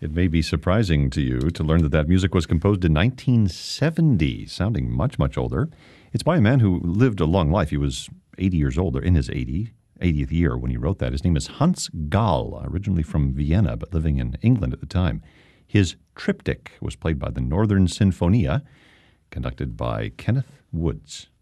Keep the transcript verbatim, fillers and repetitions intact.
It may be surprising to you to learn that that music was composed in nineteen seventy, sounding much, much older. It's by a man who lived a long life. He was eighty years old, or in his eighty, eightieth year when he wrote that. His name is Hans Gall, originally from Vienna, but living in England at the time. His triptych was played by the Northern Sinfonia, conducted by Kenneth Woods.